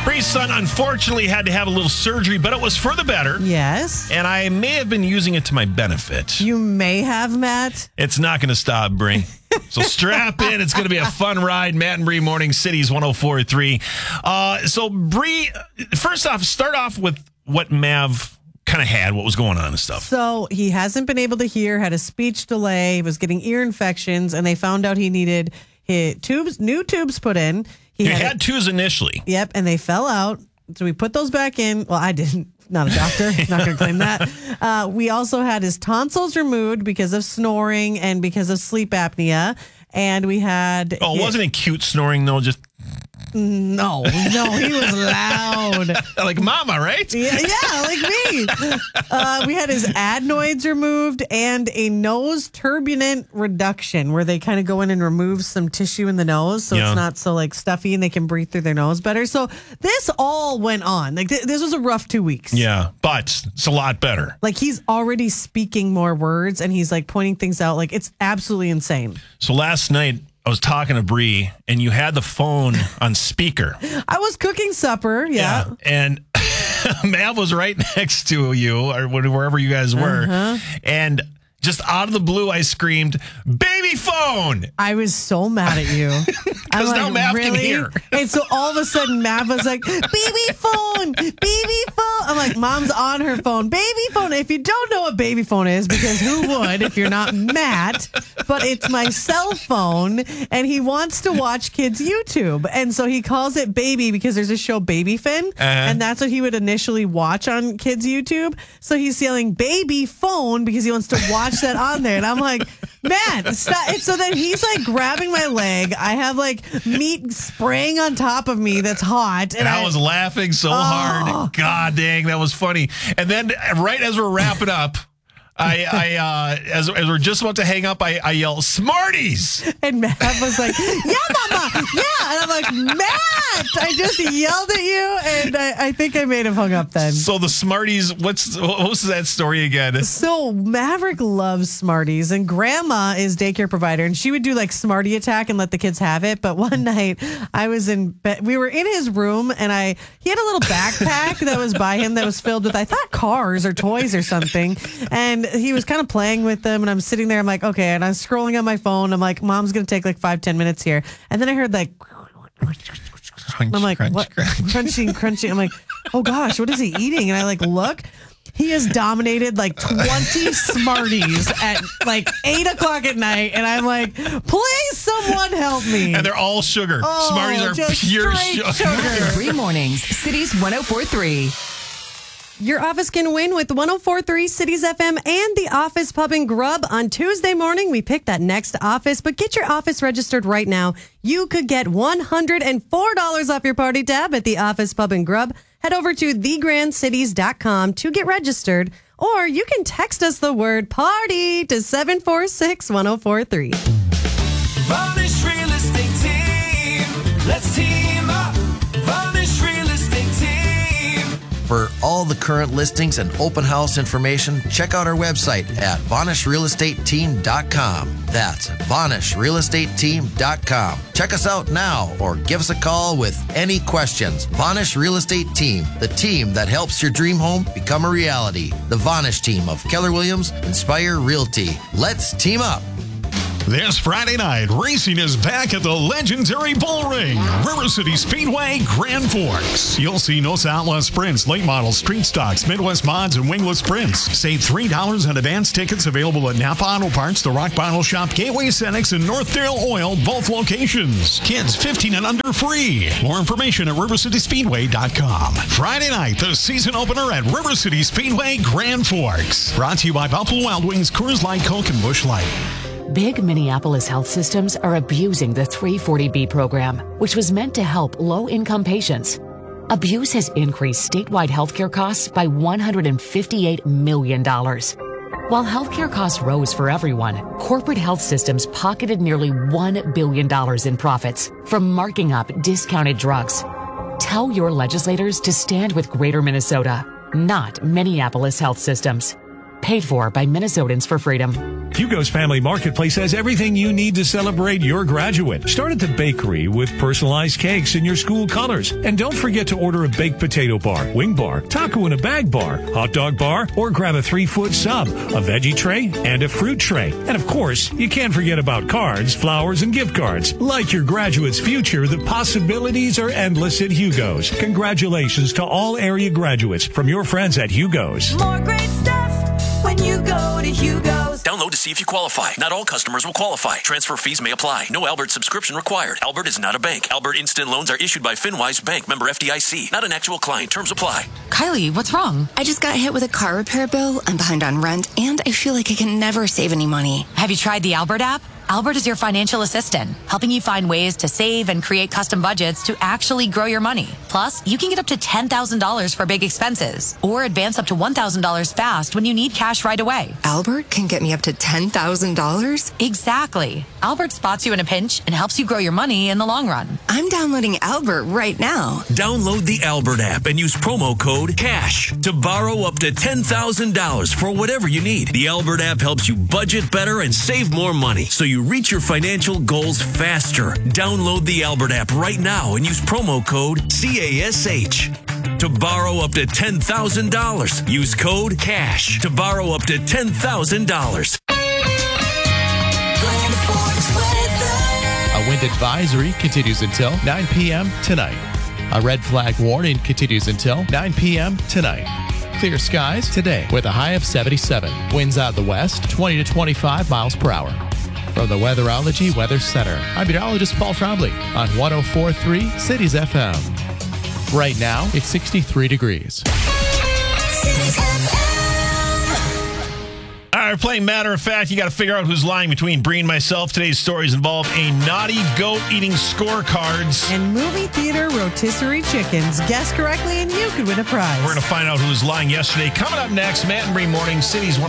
Bree's son unfortunately had to have a little surgery, but it was for the better. Yes. And I may have been using it to my benefit. You may have, Matt. It's not going to stop, Bree. So strap in. It's going to be a fun ride. Matt and Bree, Morning Cities 104.3. So, Bree, first off, start off with what Mav kind of had, what was going on and stuff. So he hasn't been able to hear, had a speech delay, was getting ear infections, and they found out he needed his new tubes put in. He had twos initially. Yep, and they fell out. So we put those back in. Well, I didn't. Not a doctor. Not going to claim that. We also had his tonsils removed because of snoring and because of sleep apnea. And we had... Oh, wasn't it cute snoring, though? Just... No, he was loud. Like mama, right? Yeah, like me. We had his adenoids removed and a nose turbinate reduction where they kind of go in and remove some tissue in the nose so it's not so like stuffy and they can breathe through their nose better. So this all went on. Like this was a rough 2 weeks. Yeah, but it's a lot better. Like he's already speaking more words and he's like pointing things out. Like it's absolutely insane. So last night, I was talking to Bree, and you had the phone on speaker. I was cooking supper, yeah. And Mav was right next to you, or wherever you guys were. And just out of the blue, I screamed, "Baby phone!" I was so mad at you. Because now Mav can hear. And so all of a sudden, Mav was like, "Baby phone! Baby phone!" I'm like, Mom's on her phone. Baby phone. If you don't know what baby phone is, because who would if you're not Matt? But it's my cell phone, and he wants to watch kids' YouTube. And so he calls it Baby because there's a show, Baby Fin, and that's what he would initially watch on kids' YouTube. So he's yelling, "Baby phone," because he wants to watch that on there. And I'm like, Matt, stop. And so then he's like grabbing my leg. I have like meat spraying on top of me that's hot. And I was laughing so hard. God dang, that was funny. And then right as we're wrapping up, as we're just about to hang up, I yell, "Smarties!" And Matt was like, "Yeah, Mama, yeah." And I'm like, "Matt, I just yelled at you," and I think I made him hung up then. So the Smarties, what was that story again? So Maverick loves Smarties, and Grandma is daycare provider, and she would do like Smartie attack and let the kids have it. But one night I was in bed, we were in his room, and he had a little backpack that was by him that was filled with, I thought, cars or toys or something, and he was kind of playing with them, and I'm sitting there, I'm like, okay, and I'm scrolling on my phone, I'm like, Mom's gonna take like 5-10 minutes here, and then I heard like Crunch, I'm like, crunch, what? crunch. crunching. I'm like, oh gosh, what is he eating? And I like look, he has dominated like 20 Smarties at like 8 o'clock at night, and I'm like, please, someone help me. And they're all sugar. Oh, Smarties are just pure straight sugar. 3 mornings, Cities 104.3. Your office can win with 104.3 Cities FM and the Office Pub and Grub. On Tuesday morning, we pick that next office, but get your office registered right now. You could get $104 off your party tab at the Office Pub and Grub. Head over to thegrandcities.com to get registered, or you can text us the word party to 746-1043. Varnish Real Estate Team. Let's team up. Varnish Real Estate Team. For all the current listings and open house information, check out our website at VanishRealEstateTeam.com. That's VanishRealEstateTeam.com. Check us out now or give us a call with any questions. Vanish Real Estate Team, the team that helps your dream home become a reality. The Vanish team of Keller Williams Inspire Realty. Let's team up. This Friday night, racing is back at the legendary Bull Ring, River City Speedway, Grand Forks. You'll see Nosa Outlaw Sprints, late models, street stocks, Midwest mods, and wingless sprints. Save $3 on advance tickets available at Napa Auto Parts, the Rock Bottle Shop, Gateway Cenex, and Northdale Oil, both locations. Kids 15 and under free. More information at rivercityspeedway.com. Friday night, the season opener at River City Speedway, Grand Forks. Brought to you by Buffalo Wild Wings, Coors Light, Coke, and Busch Light. Big Minneapolis health systems are abusing the 340B program, which was meant to help low-income patients. Abuse has increased statewide healthcare costs by $158 million. While healthcare costs rose for everyone, corporate health systems pocketed nearly $1 billion in profits from marking up discounted drugs. Tell your legislators to stand with Greater Minnesota, not Minneapolis health systems. Paid for by Minnesotans for Freedom. Hugo's Family Marketplace has everything you need to celebrate your graduate. Start at the bakery with personalized cakes in your school colors. And don't forget to order a baked potato bar, wing bar, taco in a bag bar, hot dog bar, or grab a 3-foot sub, a veggie tray, and a fruit tray. And of course, you can't forget about cards, flowers, and gift cards. Like your graduate's future, the possibilities are endless at Hugo's. Congratulations to all area graduates from your friends at Hugo's. More great stuff when you go to Hugo's. Download to see if you qualify. Not all customers will qualify. Transfer fees may apply. No Albert subscription required. Albert is not a bank. Albert Instant Loans are issued by FinWise Bank, member FDIC. Not an actual client. Terms apply. Kylie, what's wrong? I just got hit with a car repair bill. I'm behind on rent, and I feel like I can never save any money. Have you tried the Albert app? Albert is your financial assistant, helping you find ways to save and create custom budgets to actually grow your money. Plus, you can get up to $10,000 for big expenses or advance up to $1,000 fast when you need cash right away. Albert can get me up to $10,000? Exactly. Albert spots you in a pinch and helps you grow your money in the long run. I'm downloading Albert right now. Download the Albert app and use promo code CASH to borrow up to $10,000 for whatever you need. The Albert app helps you budget better and save more money so you reach your financial goals faster. Download the Albert app right now and use promo code CASH to borrow up to $10,000. Use code CASH to borrow up to $10,000. A wind advisory continues until 9 p.m. tonight. A red flag warning continues until 9 p.m. tonight. Clear skies today with a high of 77. Winds out of the west, 20 to 25 miles per hour. From the Weatherology Weather Center, I'm meteorologist Paul Trombley on 104.3 Cities FM. Right now, it's 63 degrees. All right, we're playing Matter of Fact. You got to figure out who's lying between Bree and myself. Today's stories involve a naughty goat eating scorecards. And movie theater rotisserie chickens. Guess correctly and you could win a prize. We're going to find out who's lying yesterday. Coming up next, Matt and Bree Morning, Cities